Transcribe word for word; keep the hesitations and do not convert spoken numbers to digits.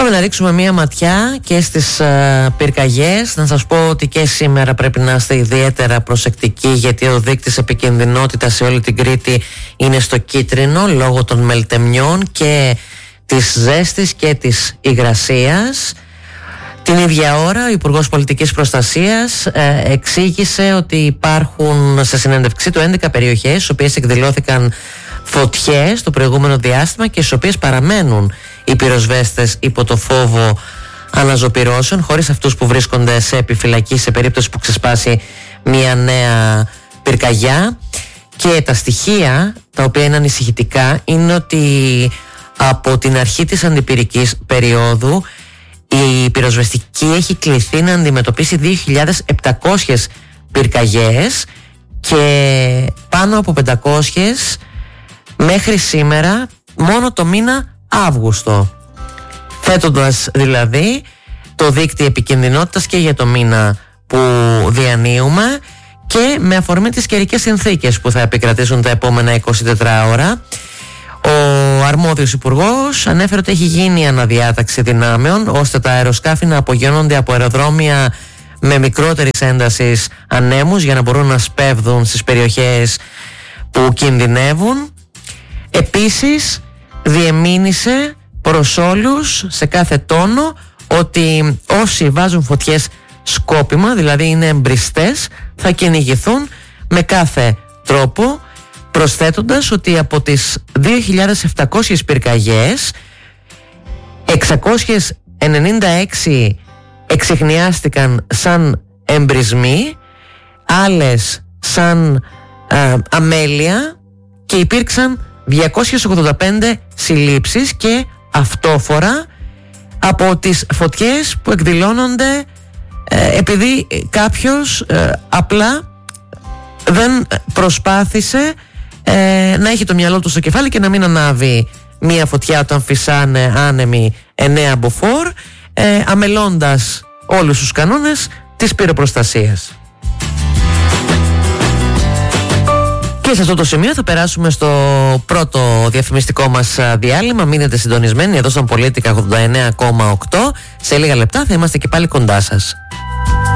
Πάμε να ρίξουμε μία ματιά και στις uh, πυρκαγιές. Να σας πω ότι και σήμερα πρέπει να είστε ιδιαίτερα προσεκτικοί, γιατί ο δείκτης επικινδυνότητας σε όλη την Κρήτη είναι στο κίτρινο λόγω των μελτεμιών και της ζέστης και της υγρασίας. Την ίδια ώρα ο Υπουργός Πολιτικής Προστασίας ε, εξήγησε ότι υπάρχουν σε συνέντευξή του έντεκα περιοχές στις οποίες εκδηλώθηκαν φωτιές το προηγούμενο διάστημα και στις οποίες παραμένουν οι πυροσβέστες υπό το φόβο αναζωπυρώσεων, χωρίς αυτούς που βρίσκονται σε επιφυλακή σε περίπτωση που ξεσπάσει μια νέα πυρκαγιά. Και τα στοιχεία τα οποία είναι ανησυχητικά είναι ότι από την αρχή της αντιπυρικής περίοδου η πυροσβεστική έχει κληθεί να αντιμετωπίσει δύο χιλιάδες επτακόσιες πυρκαγιές και πάνω από πεντακόσιες μέχρι σήμερα μόνο το μήνα Αύγουστο, θέτοντας δηλαδή το δίκτυο επικινδυνότητας και για το μήνα που διανύουμε και με αφορμή τις καιρικές συνθήκες που θα επικρατήσουν τα επόμενα εικοσιτέσσερις ώρα. Ο αρμόδιος υπουργός ανέφερε ότι έχει γίνει αναδιάταξη δυνάμεων ώστε τα αεροσκάφη να απογειώνονται από αεροδρόμια με μικρότερης έντασης ανέμους για να μπορούν να σπέβδουν στις περιοχές που κινδυνεύουν. Επίσης διεμήνυσε προς όλους σε κάθε τόνο ότι όσοι βάζουν φωτιές σκόπιμα, δηλαδή είναι εμπριστές, θα κυνηγηθούν με κάθε τρόπο, προσθέτοντας ότι από τις δύο χιλιάδες επτακόσιες πυρκαγιές εξακόσιες ενενήντα έξι εξιχνιάστηκαν σαν εμπρισμοί, άλλες σαν α, αμέλεια και υπήρξαν διακόσιες ογδόντα πέντε συλλήψεις και αυτόφορα από τις φωτιές που εκδηλώνονται ε, επειδή κάποιος ε, απλά δεν προσπάθησε ε, να έχει το μυαλό του στο κεφάλι και να μην ανάβει μία φωτιά όταν φυσάνε άνεμοι εννέα μποφόρ, ε, αμελώντας όλους τους κανόνες της πυροπροστασίας. Και σε αυτό το σημείο θα περάσουμε στο πρώτο διαφημιστικό μας διάλειμμα. Μείνετε συντονισμένοι εδώ στον Πολίτικα ογδόντα εννέα κόμμα οκτώ. Σε λίγα λεπτά θα είμαστε και πάλι κοντά σας.